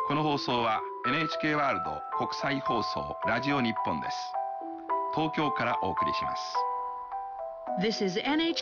この放送は NHK ワールド国際放送ラジオ日本です。東京からお送りします。 This is NHK